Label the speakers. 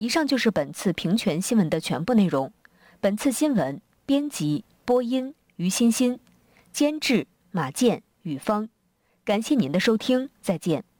Speaker 1: 以上就是本次平权新闻的全部内容。本次新闻编辑播音于欣欣，监制马健、雨芳。感谢您的收听，再见。